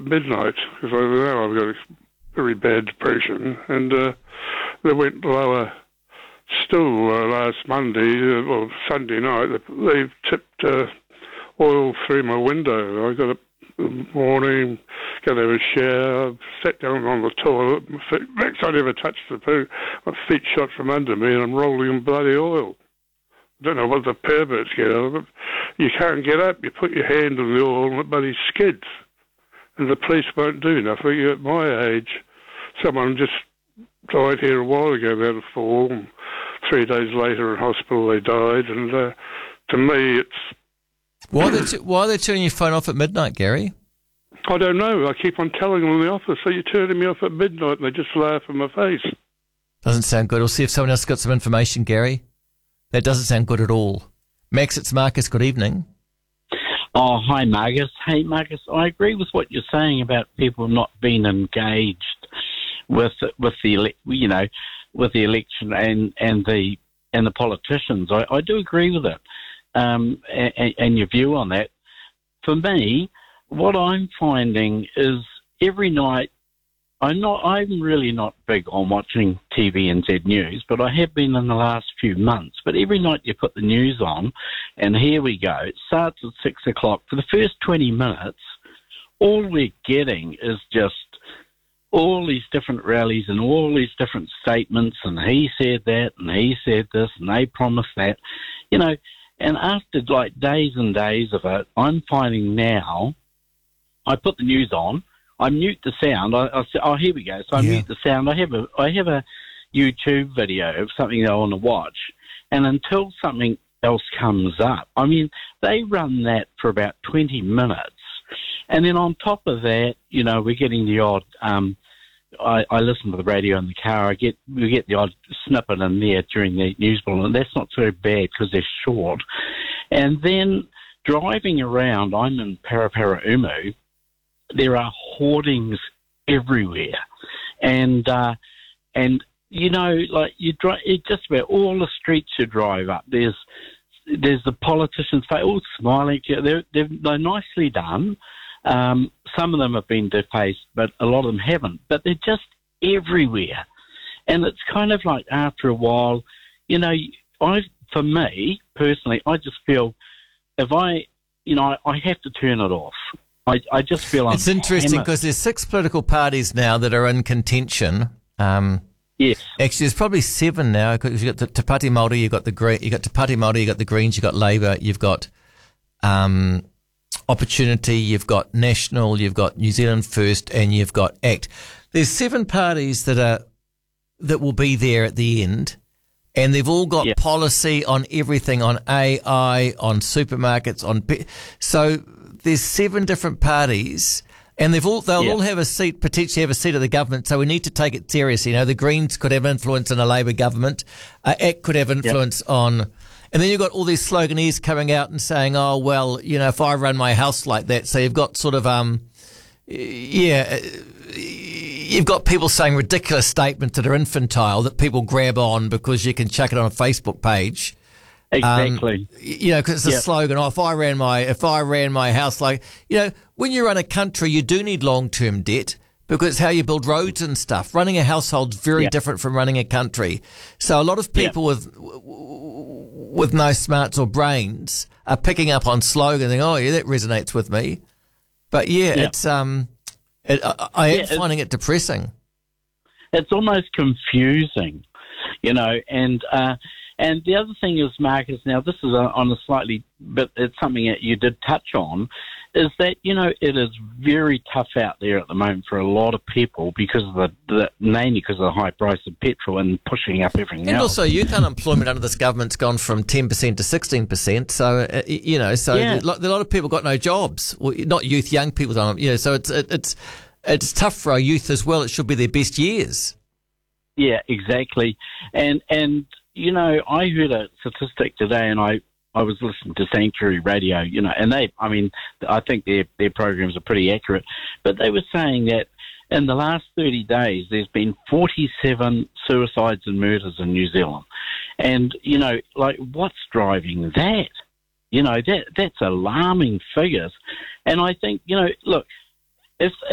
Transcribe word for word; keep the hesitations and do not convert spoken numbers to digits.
midnight because I know I've got a very bad depression, and uh, they went lower still uh, last Monday, uh, well, Sunday night. They, they tipped uh, oil through my window. I got up in the morning, got to have a shower, sat down on the toilet. My feet, next I never touched the poo. My feet shot from under me, and I'm rolling in bloody oil. I don't know what the perverts get out of it. You can't get up. You put your hand on the oil, and it bloody skids. And the police won't do nothing. At my age, someone just died here a while ago, about a fall. And three days later in hospital, they died. And uh, to me, it's... Why are, they t- why are they turning your phone off at midnight, Gary? I don't know. I keep on telling them in the office, so you're turning me off at midnight, and they just laugh in my face. Doesn't sound good. We'll see if someone else got some information, Gary. That doesn't sound good at all. Max, it's Marcus. Good evening. Oh, hi, Marcus. Hey, Marcus, I agree with what you're saying about people not being engaged with with the ele- you know with the election and, and the and the politicians. I, I do agree with it, um, and, and your view on that. For me, what I'm finding is every night. I'm not. I'm really not big on watching T V N Z News, but I have been in the last few months. But every night you put the news on, and here we go. It starts at six o'clock. For the first twenty minutes, all we're getting is just all these different rallies and all these different statements, and he said that, and he said this, and they promised that, you know. And after like days and days of it, I'm finding now, I put the news on. I mute the sound. I, I say, oh, here we go. So I yeah. mute the sound. I have a I have a YouTube video of something that I want to watch, and until something else comes up, I mean, they run that for about twenty minutes, and then on top of that, you know, we're getting the odd. Um, I, I listen to the radio in the car. I get we get the odd snippet in there during the news bulletin. That's not so bad because they're short, and then driving around, I'm in Paraparaumu. There are hoardings everywhere, and uh, and you know, like you drive, it just about all the streets you drive up. There's there's the politicians, they all smiling. They're they're, they're nicely done. Um, some of them have been defaced, but a lot of them haven't. But they're just everywhere, and it's kind of like after a while, you know, I for me personally, I just feel if I, you know, I, I have to turn it off. I, I just feel I'm It's interesting hammered. because there's six political parties now that are in contention. Um, yes. Actually, there's probably seven now because you've got the Te Pāti Māori, you've got the Green, you've got Te Pāti Māori, you've got the Greens, you've got Labour, you've got um, Opportunity, you've got National, you've got New Zealand First, and you've got ACT. There's seven parties that are that will be there at the end, and they've all got yeah. policy on everything, on A I, on supermarkets, on pe- so. There's seven different parties, and they've all they'll yeah. all have a seat, potentially have a seat of the government. So we need to take it seriously. You know, the Greens could have influence in a Labor government. Uh, ACT could have influence yep. on, and then you've got all these sloganeers coming out and saying, "Oh well, you know, if I run my house like that." So you've got sort of um, yeah, you've got people saying ridiculous statements that are infantile that people grab on because you can chuck it on a Facebook page. Exactly. Um, you know, because it's a yep. slogan. Oh, if I ran my if I ran my house like you know, when you run a country, you do need long term debt because it's how you build roads and stuff. Running a household's very yep. different from running a country. So a lot of people yep. with with no smarts or brains are picking up on slogan, thinking, "Oh, yeah, that resonates with me." But yeah, yep. it's um, it, I, I am yeah, finding it depressing. It's almost confusing, you know, and. uh And the other thing is, Marcus, now this is on a slightly, but it's something that you did touch on, is that, you know, it is very tough out there at the moment for a lot of people because of the, the mainly because of the high price of petrol and pushing up everything and else. And also youth unemployment under this government's gone from ten percent to sixteen percent. So, uh, you know, so yeah. a lot of people got no jobs. Well, not youth, young people don't, you know, so it's, it, it's, it's tough for our youth as well. It should be their best years. Yeah, exactly. And, and, you know, I heard a statistic today, and I, I was listening to Sanctuary Radio, you know, and they, I mean, I think their their programs are pretty accurate, but they were saying that in the last thirty days, there's been forty-seven suicides and murders in New Zealand. And, you know, like, what's driving that? You know, that that's alarming figures. And I think, you know, look, if